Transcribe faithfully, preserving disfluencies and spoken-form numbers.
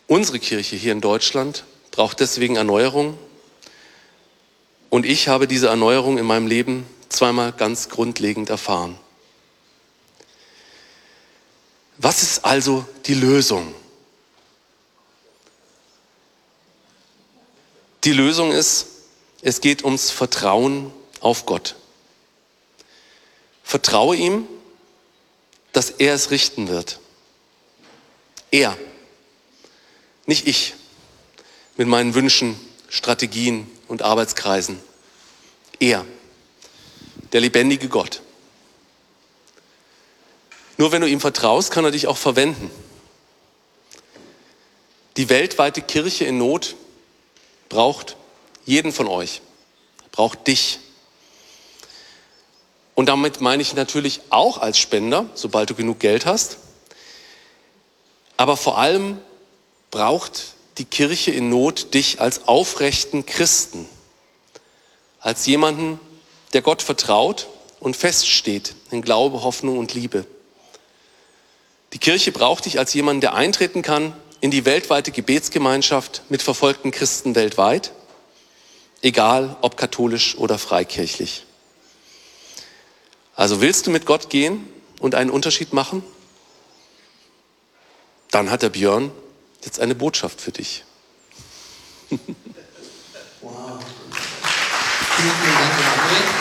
Unsere Kirche hier in Deutschland braucht deswegen Erneuerung. Und ich habe diese Erneuerung in meinem Leben zweimal ganz grundlegend erfahren. Was ist also die Lösung? Die Lösung ist, es geht ums Vertrauen auf Gott. Vertraue ihm, dass er es richten wird. Er, nicht ich, mit meinen Wünschen, Strategien und Arbeitskreisen. Er, der lebendige Gott. Nur wenn du ihm vertraust, kann er dich auch verwenden. Die weltweite Kirche in Not braucht jeden von euch, braucht dich. Und damit meine ich natürlich auch als Spender, sobald du genug Geld hast. Aber vor allem braucht die Kirche in Not dich als aufrechten Christen, als jemanden, der Gott vertraut und feststeht in Glaube, Hoffnung und Liebe. Die Kirche braucht dich als jemanden, der eintreten kann in die weltweite Gebetsgemeinschaft mit verfolgten Christen weltweit, egal ob katholisch oder freikirchlich. Also willst du mit Gott gehen und einen Unterschied machen? Dann hat der Björn jetzt eine Botschaft für dich. Wow. Vielen, vielen Dank, André.